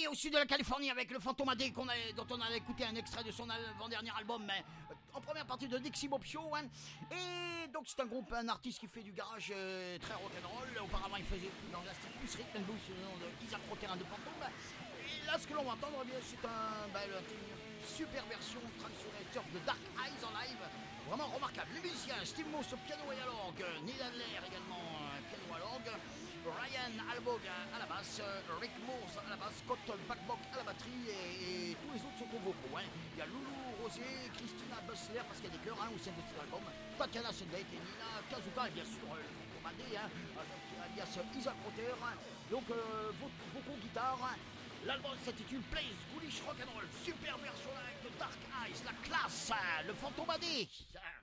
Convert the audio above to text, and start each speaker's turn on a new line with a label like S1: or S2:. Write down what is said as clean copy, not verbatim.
S1: au sud de la Californie avec le Phantom AD dont on a écouté un extrait de son avant-dernier album, mais en première partie de Dixie Bob Show. Hein. Et donc c'est un artiste qui fait du garage très rock'n'roll. Auparavant il faisait dans la style plus rhythm and blues sous le nom de Isaac Rotter de Phantom. Et là ce que l'on va entendre, eh bien, c'est une super version traditionnelle turf de Dark Eyes en live. Vraiment remarquable. Les musiciens, Steve Moss au piano et à l'orgue, Neil Adler également piano à l'orgue, Ryan Albog à la basse, Rick Moores à la basse, Scott Backbock à la batterie et tous les autres sont au vocaux. Hein. Il y a Loulou Rosier, Christina Bussler parce qu'il y a des chœurs au sein de cet album, Tatiana Sundate et Nina Kazuka et bien sûr le commandé, alias Isaac Rotter. Donc vocaux, guitare. L'album s'intitule Place Ghoulish Rock'n'Roll, super version live de Dark Eyes, la classe, le Phantom AD.